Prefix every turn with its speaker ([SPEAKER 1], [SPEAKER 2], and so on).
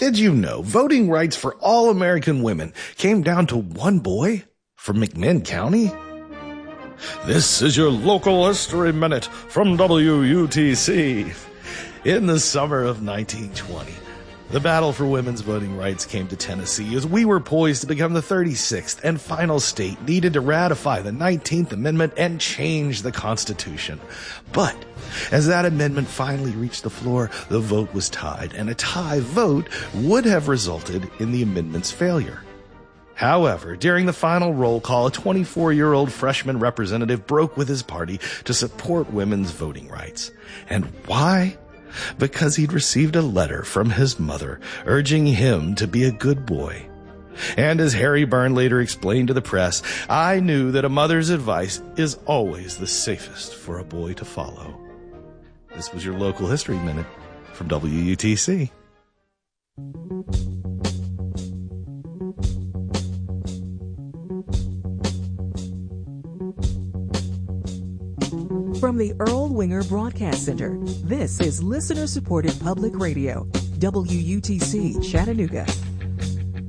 [SPEAKER 1] Did you know voting rights for all American women came down to one boy from McMinn County? This is your local history minute from WUTC. In the summer of 1920, the battle for women's voting rights came to Tennessee as we were poised to become the 36th and final state needed to ratify the 19th Amendment and change the Constitution. But as that amendment finally reached the floor, the vote was tied, and a tie vote would have resulted in the amendment's failure. However, during the final roll call, a 24-year-old freshman representative broke with his party to support women's voting rights. And why? Because he'd received a letter from his mother urging him to be a good boy. And as Harry Byrne later explained to the press, I knew that a mother's advice is always the safest for a boy to follow. This was your local history minute from WUTC.
[SPEAKER 2] From the Earl Winger Broadcast Center, this is listener-supported public radio, WUTC Chattanooga.